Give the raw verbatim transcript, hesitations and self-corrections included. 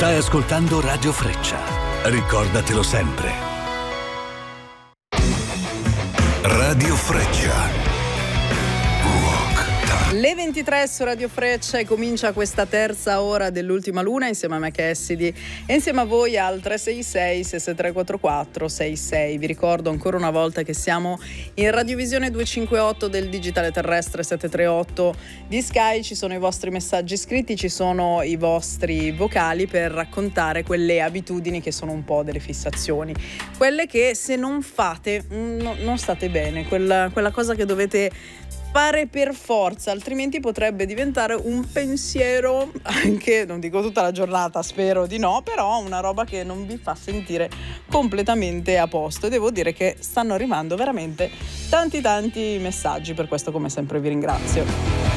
Stai ascoltando Radio Freccia. Ricordatelo sempre. Radio Freccia. Le ventitré su Radio Freccia e comincia questa terza ora dell'Ultima Luna insieme a me Cassidy e insieme a voi al tre sei sei sei sei tre quattro quattro sei sei. Vi ricordo ancora una volta che siamo in radiovisione duecentocinquantotto del digitale terrestre settecentotrentotto di Sky. Ci sono i vostri messaggi scritti, ci sono i vostri vocali per raccontare quelle abitudini che sono un po' delle fissazioni, quelle che se non fate no, non state bene, quella, quella cosa che dovete fare per forza, altrimenti potrebbe diventare un pensiero anche, non dico tutta la giornata, spero di no, però una roba che non vi fa sentire completamente a posto. E devo dire che stanno arrivando veramente tanti tanti messaggi, per questo come sempre vi ringrazio.